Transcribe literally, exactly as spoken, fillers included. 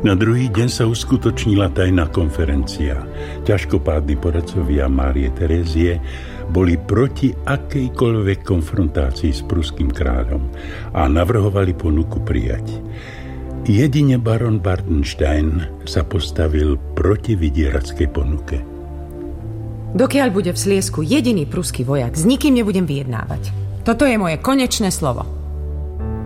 Na druhý deň sa uskutočnila tajná konferencia. Ťažkopádni poradcovia Márie Terézie boli proti akejkoľvek konfrontácii s pruským kráľom a navrhovali ponuku prijať. Jedine baron Bartenstein sa postavil proti vydierackej ponuke. Dokiaľ bude v Sliesku jediný pruský vojak, s nikým nebudem vyjednávať. Toto je moje konečné slovo.